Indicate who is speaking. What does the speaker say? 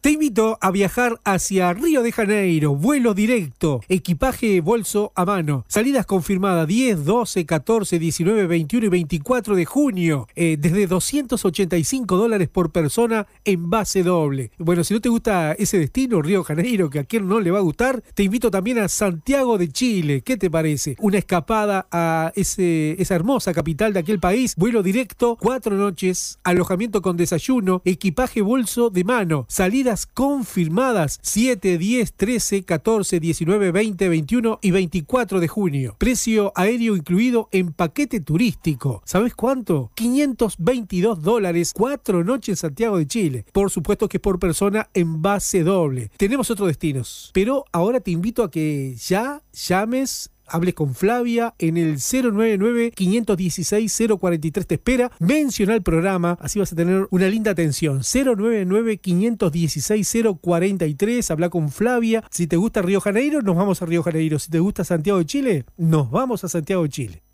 Speaker 1: Te invito a viajar hacia Río de Janeiro, vuelo directo, equipaje bolso a mano, salidas confirmadas 10, 12, 14, 19, 21 y 24 de junio, desde $285 por persona en base doble. Bueno, si no te gusta ese destino, Río de Janeiro, que a quien no le va a gustar, te invito también a Santiago de Chile. ¿Qué te parece? Una escapada a esa hermosa capital de aquel país, vuelo directo, 4 noches, alojamiento con desayuno, equipaje bolso de mano, salidas confirmadas 7, 10, 13, 14, 19, 20, 21 y 24 de junio. Precio aéreo incluido en paquete turístico. ¿Sabes cuánto? $522, 4 noches en Santiago de Chile. Por supuesto que es por persona en base doble. Tenemos otros destinos, pero ahora te invito a que ya llames, hables con Flavia en el 099-516-043. Te espera. Menciona el programa, así vas a tener una linda atención. 099-516-043. Habla con Flavia. Si te gusta Río de Janeiro, nos vamos a Río de Janeiro. Si te gusta Santiago de Chile, nos vamos a Santiago de Chile.